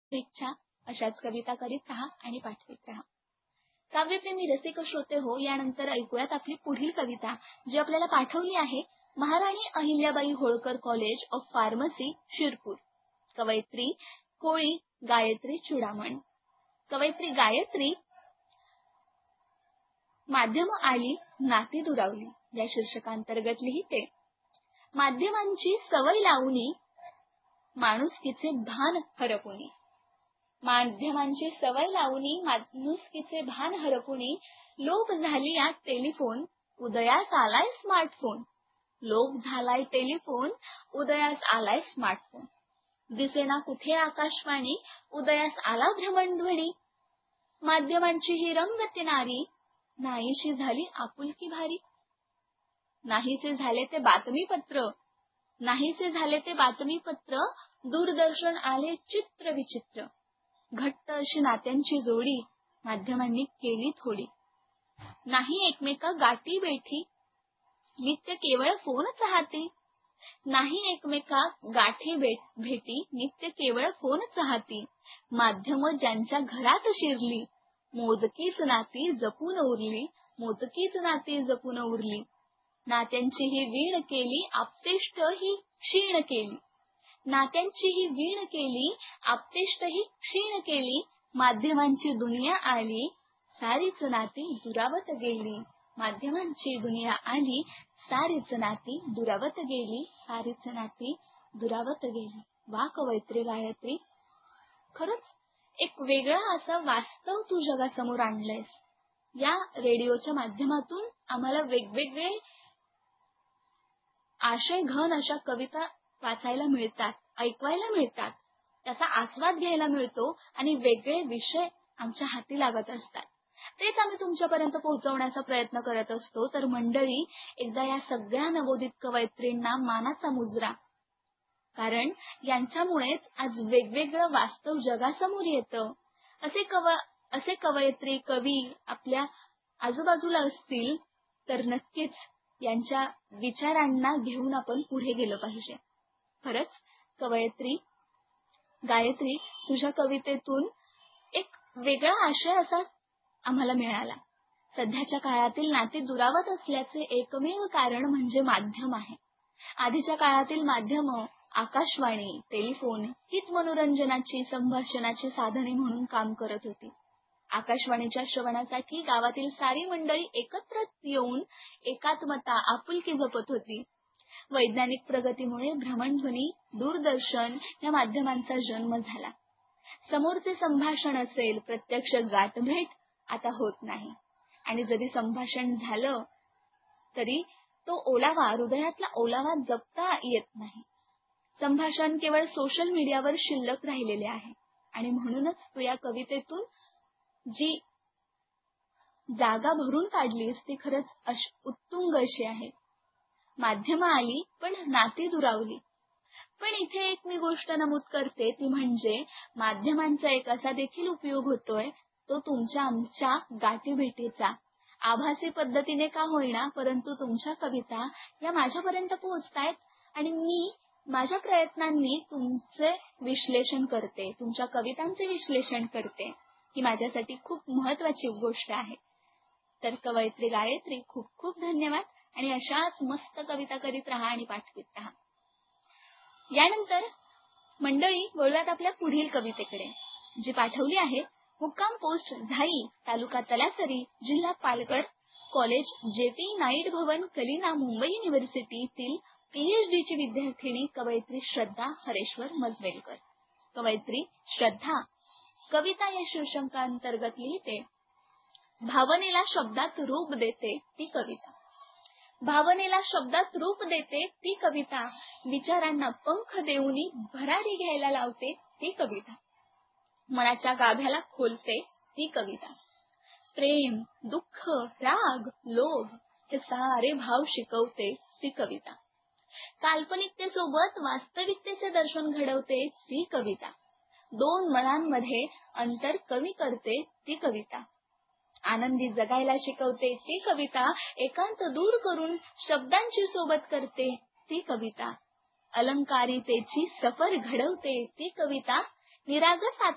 इच्छा अशाच कविता करीत राहा आणि पाठवीत राहा. काव्यप्रेमी रसिक श्रोते हो, यानंतर ऐकूयात आपली पुढील कविता, जी आपल्याला पाठवली आहे महाराणी Ahilyabai Holkar college of pharmacy Shirpur. कवयित्री कोळी गायत्री चुडामण. कवयित्री गायत्री माध्यम आली नाती दुरावली या शीर्षकांतर्गत लिहिते. माध्यमांची सवय लावणी माणुसकीचे भान हरपुनी. माध्यमांची सवय लावणी माणुसकीचे भान हरपुनी. लोभ झाली या टेलिफोन उदयास आलाय स्मार्टफोन. लोभ झालाय टेलिफोन उदयास आलाय स्मार्टफोन. दिसेना कुठे आकाशवाणी उदयास आला भ्रमणध्वनी. माध्यमांची ही रंगती नारी नाहीशी झाली आपुलकी भारी. नाहीसे झाले ते बातमीपत्र नाहीसे झाले ते बातमीपत्र. दूरदर्शन आले चित्र विचित्र. घट्ट अशी नात्यांची जोडी माध्यमांनी केली थोडी. नाही एकमेका गाठी बेठी नित्य केवळ फोनच हाती. नाही एकमेका गाठी भेटी नित्य केवळ फोनच हाती. माध्यम ज्यांच्या घरात शिरली मोजकीच नाती जपून उरली. मोजकीच नाती जपून उरली. नात्यांची ही वीण केली आप्तेष्ट ही क्षीण केली. नात्यांची ही वीण केली आप्तेष्ट ही क्षीण केली. माध्यमांची दुनिया आली सारीच नाती दुरावत गेली. माध्यमांची दुनिया आली सारीच नाती दुरावत गेली. सारीच नाती दुरावत गेली. वा कवयित्री गायत्री, खरंच एक वेगळा असा वास्तव तू जगासमोर आणलंयस. या रेडिओच्या माध्यमातून आम्हाला वेगवेगळे आशय घन अशा कविता वाचायला मिळतात, ऐकवायला मिळतात, त्याचा आस्वाद घ्यायला मिळतो आणि वेगळे विषय आमच्या हाती लागत असतात. तेच आम्ही तुमच्यापर्यंत पोहोचवण्याचा प्रयत्न करत असतो. तर मंडळी, एकदा या सगळ्या नवोदित कवयित्रींना मानाचा मुजरा, कारण यांच्यामुळेच आज वेगवेगळं वास्तव जगासमोर येतं. असे कवयित्री कवी आपल्या आजूबाजूला असतील तर नक्कीच यांच्या विचारांना घेऊन आपण पुढे गेलं पाहिजे. खरंच कवयित्री गायत्री, तुझ्या कवितेतून एक वेगळा आशय असा आम्हाला मिळाला. सध्याच्या काळातील नाती दुरावत असल्याचे एकमेव कारण म्हणजे माध्यम आहे. आधीच्या काळातील माध्यम आकाशवाणी, टेलिफोन हीच मनोरंजनाची, संभाषणाची साधने म्हणून काम करत होती. आकाशवाणीच्या श्रवणासाठी गावातील सारी मंडळी एकत्र येऊन एकात्मता, आपुलकी जपत होती. वैज्ञानिक प्रगतीमुळे भ्रमणध्वनी, दूरदर्शन या माध्यमांचा जन्म झाला. समोरचे संभाषण असेल, प्रत्यक्ष गाठभेट आता होत नाही. आणि जरी संभाषण झालं तरी तो ओलावा, हृदयातला ओलावा जपता येत नाही. संभाषण केवळ सोशल मीडियावर शिल्लक राहिलेले आहे. आणि म्हणूनच तू या कवितेतून जी जागा भरून काढलीस ती खरंच उत्तुंग अशी आहे. माध्यम आली पण नाती दुरावली. पण इथे एक मी गोष्ट नमूद करते, ती म्हणजे माध्यमांचा एक असा देखील उपयोग होतोय, तो तुमच्या आमच्या गाठीभेटीचा. आभासी पद्धतीने का होईना, परंतु तुमच्या कविता या माझ्यापर्यंत पोहोचतायत आणि मी माझ्या प्रयत्नांनी तुमचे विश्लेषण करते, तुमच्या कवितांचे विश्लेषण करते. ही माझ्यासाठी खूप महत्वाची गोष्ट आहे. तर कवयित्री गायत्री, खूप खूप धन्यवाद आणि अशाच मस्त कविता करीत राहा आणि पाठवीत राहा. यानंतर मंडळी वळूयात आपल्या पुढील कवितेकडे, जी पाठवली आहे मुक्काम पोस्ट झाई, तालुका तलासरी, जिल्हा पालघर, कॉलेज JP नाईट भवन, कलिना, मुंबई युनिव्हर्सिटीतील PhD ची विद्यार्थिनी कवयित्री श्रद्धा हरेश्वर मजवेलकर. कवयित्री श्रद्धा कविता या शीर्षकांतर्गत लिहिते. भावनेला शब्दात रूप देते ती कविता. भावनेला शब्दात रूप देते ती कविता. विचारांना पंख देऊनी भरारी घ्यायला लावते ती कविता. मनाच्या गाभ्याला खोलते ती कविता. प्रेम, दुःख, राग, लोभ हे सारे भाव शिकवते ती कविता. काल्पनिकतेसोबत वास्तविकतेचे दर्शन घडवते ती कविता. दोन मनांमध्ये अंतर कमी करते ती कविता. आनंदी जगायला शिकवते ती कविता. एकांत दूर करून शब्दांची सोबत करते ती कविता. अलंकारितेची सफर घडवते ती कविता. निरागस